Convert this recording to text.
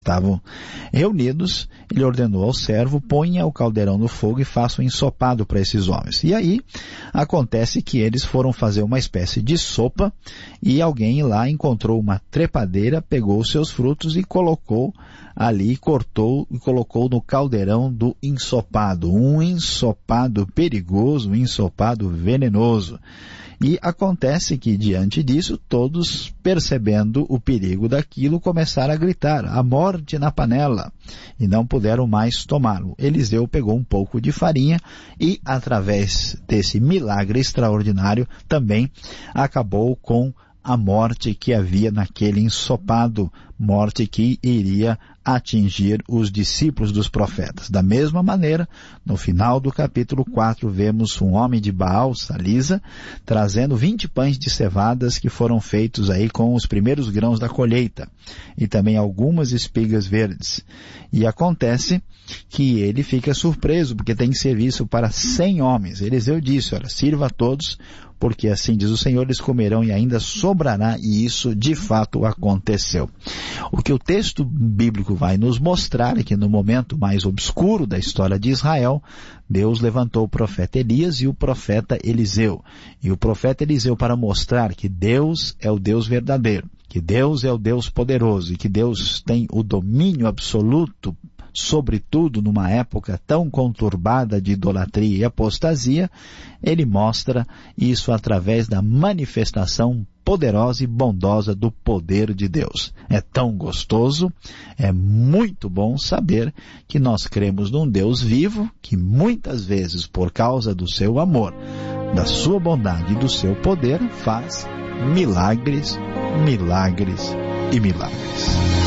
estavam reunidos, ele ordenou ao servo: ponha o caldeirão no fogo e faça um ensopado para esses homens. E aí acontece que eles foram fazer uma espécie de sopa, e alguém lá encontrou uma trepadeira, pegou os seus frutos e colocou ali, cortou e colocou no caldeirão do ensopado. Um ensopado perigoso, um ensopado venenoso. E acontece que, diante disso, todos, percebendo o perigo daquilo, começaram a gritar: a morte na panela! E não puderam mais tomá-lo. Eliseu pegou um pouco de farinha e, através desse milagre extraordinário, também acabou com a morte que havia naquele ensopado, morte que iria atingir os discípulos dos profetas. Da mesma maneira, no final do capítulo 4, vemos um homem de Baal, Salisa, trazendo 20 pães de cevadas que foram feitos aí com os primeiros grãos da colheita, e também algumas espigas verdes. E acontece que ele fica surpreso, porque tem serviço para 100 homens. Eliseu disse: olha, sirva a todos, porque assim diz o Senhor, eles comerão e ainda sobrará, e isso de fato aconteceu. O que o texto bíblico vai nos mostrar é que no momento mais obscuro da história de Israel, Deus levantou o profeta Elias e o profeta Eliseu. E o profeta Eliseu, para mostrar que Deus é o Deus verdadeiro, que Deus é o Deus poderoso e que Deus tem o domínio absoluto sobretudo numa época tão conturbada de idolatria e apostasia, ele mostra isso através da manifestação poderosa e bondosa do poder de Deus. É tão gostoso, é muito bom saber que nós cremos num Deus vivo, que muitas vezes, por causa do seu amor, da sua bondade e do seu poder, faz milagres, milagres e milagres.